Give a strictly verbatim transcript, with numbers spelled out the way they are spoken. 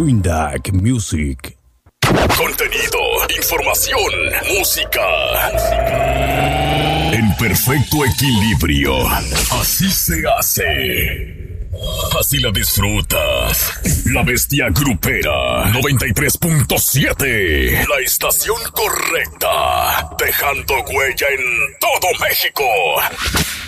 Windac Music. Contenido, información, música. En perfecto equilibrio. Así se hace. Así la disfrutas. La Bestia Grupera noventa y tres punto siete. La estación correcta. Dejando huella en todo México.